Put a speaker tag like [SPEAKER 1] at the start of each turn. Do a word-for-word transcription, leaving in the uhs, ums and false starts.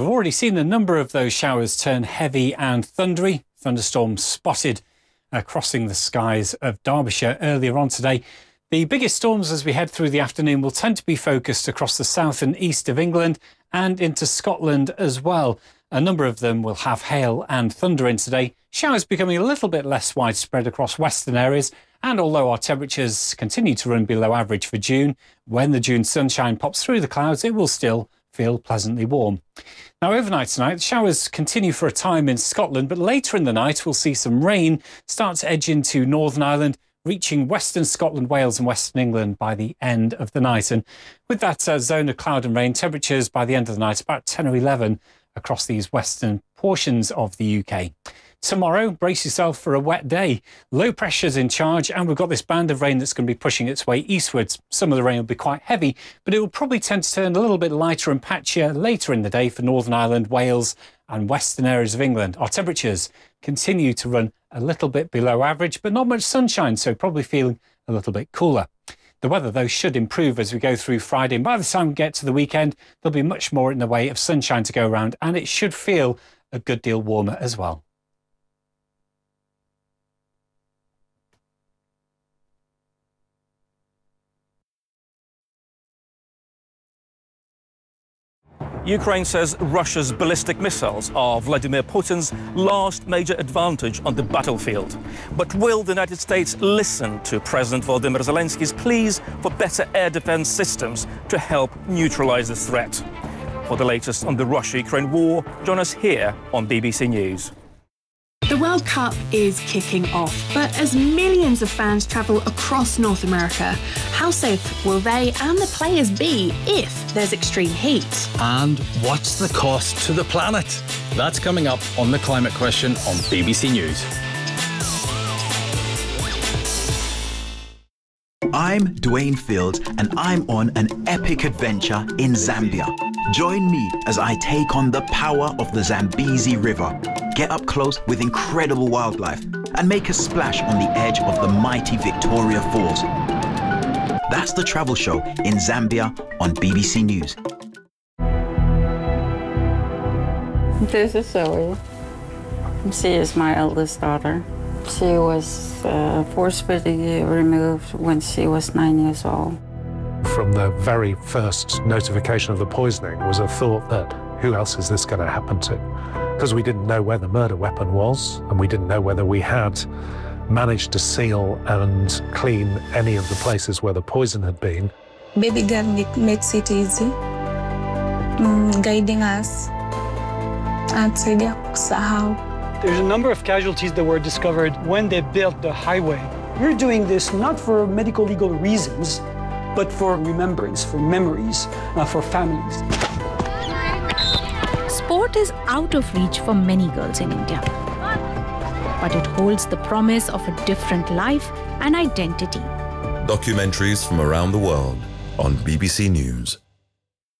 [SPEAKER 1] We've already seen a number of those showers turn heavy and thundery. Thunderstorms spotted uh, crossing the skies of Derbyshire earlier on today. The biggest storms as we head through the afternoon will tend to be focused across the south and east of England and into Scotland as well. A number of them will have hail and thunder in today. Showers becoming a little bit less widespread across western areas. And although our temperatures continue to run below average for June, when the June sunshine pops through the clouds, it will still feel pleasantly warm. Now, overnight tonight, the showers continue for a time in Scotland, but later in the night, we'll see some rain start to edge into Northern Ireland, reaching western Scotland, Wales and western England by the end of the night. And with that uh, zone of cloud and rain, temperatures by the end of the night, about ten or eleven across these western portions of the U K. Tomorrow, brace yourself for a wet day. Low pressure's in charge, and we've got this band of rain that's going to be pushing its way eastwards. Some of the rain will be quite heavy, but it will probably tend to turn a little bit lighter and patchier later in the day for Northern Ireland, Wales and western areas of England. Our temperatures continue to run a little bit below average, but not much sunshine, so probably feeling a little bit cooler. The weather, though, should improve as we go through Friday, and by the time we get to the weekend, there'll be much more in the way of sunshine to go around, and it should feel a good deal warmer as well.
[SPEAKER 2] Ukraine says Russia's ballistic missiles are Vladimir Putin's last major advantage on the battlefield. But will the United States listen to President Volodymyr Zelensky's pleas for better air defense systems to help neutralize the threat? For the latest on the Russia-Ukraine war, join us here on B B C News.
[SPEAKER 3] The World Cup is kicking off, but as millions of fans travel across North America, how safe will they and the players be if there's extreme heat?
[SPEAKER 4] And what's the cost to the planet? That's coming up on The Climate Question on B B C News.
[SPEAKER 5] I'm Dwayne Fields, and I'm on an epic adventure in Zambia. Join me as I take on the power of the Zambezi River, get up close with incredible wildlife, and make a splash on the edge of the mighty Victoria Falls. That's the travel show in Zambia on B B C News.
[SPEAKER 6] This is Zoe. She is my eldest daughter. She was uh, forcibly removed when she was nine years old.
[SPEAKER 7] From the very first notification of the poisoning was a thought that who else is this going to happen to? Because we didn't know where the murder weapon was, and we didn't know whether we had managed to seal and clean any of the places where the poison had been.
[SPEAKER 8] Baby girl makes it easy, mm, guiding us and kusahau.
[SPEAKER 9] There's a number of casualties that were discovered when they built the highway. We're doing this not for medical legal reasons, but for remembrance, for memories, uh, for families.
[SPEAKER 10] Sport is out of reach for many girls in India, but it holds the promise of a different life and identity.
[SPEAKER 11] Documentaries from around the world on B B C News.